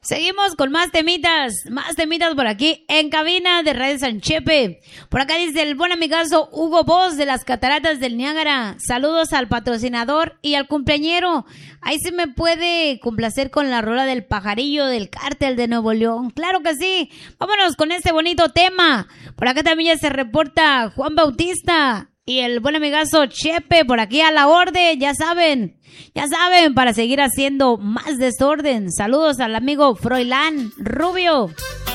Seguimos con más temitas por aquí en cabina de Radio San Chepe. Por acá dice el buen amigazo Hugo Boss de las Cataratas del Niágara. Saludos al patrocinador y al cumpleañero. Ahí se me puede complacer con la rola del Pajarillo del Cártel de Nuevo León. Claro que sí. Vámonos con este bonito tema. Por acá también ya se reporta Juan Bautista. Y el buen amigazo Chepe por aquí a la orden, ya saben, para seguir haciendo más desorden. Saludos al amigo Froilán Rubio.